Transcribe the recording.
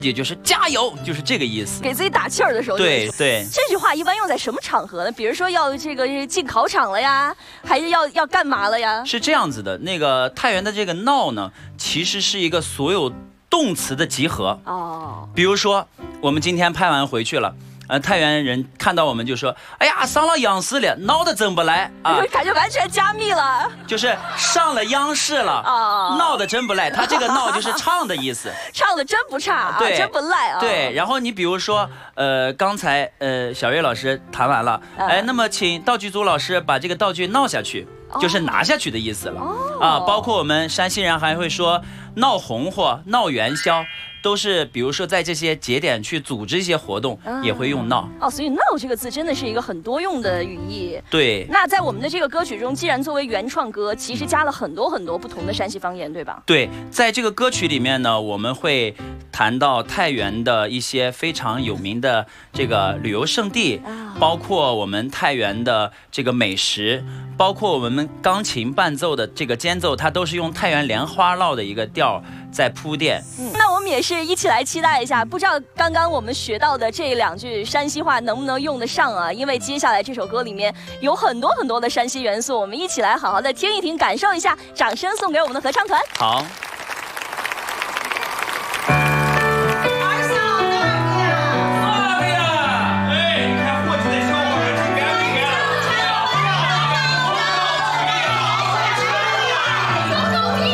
也就是加油，就是这个意思。 给自己打气儿的时候。 对对。 这句话一般用在什么场合呢？比如说要这个进考场了呀，还是要干嘛了呀？ 是这样子的，那个太原的这个闹呢，其实是一个所有动词的集合。哦。比如说，我们今天拍完回去了。太原人看到我们就说：“哎呀，上了央视了，闹得真不赖啊！” 感觉完全加密了， 就是上了央视了啊，闹得真不赖。他这个闹就是唱的意思， 唱的真不差啊，对，真不赖啊。 对，然后你比如说，刚才小岳老师弹完了，那么请道具组老师把这个道具闹下去，就是拿下去的意思了啊。包括我们山西人还会说闹红火、闹元宵。都是，比如说在这些节点去组织一些活动，也会用闹。 所以闹这个字真的是一个很多用的语义。 对。 那在我们的这个歌曲中，既然作为原创歌，其实加了很多不同的山西方言，对吧？ 对，在这个歌曲里面呢，我们会谈到太原的一些非常有名的这个旅游胜地，包括我们太原的这个美食，包括我们钢琴伴奏的这个间奏，它都是用太原莲花落的一个调在铺垫。 那我们也是一起来期待一下，不知道刚刚我们学到的这2句山西话能不能用得上啊？因为接下来这首歌里面有很多的山西元素，我们一起来好好的听一听，感受一下。掌声送给我们的合唱团。 好。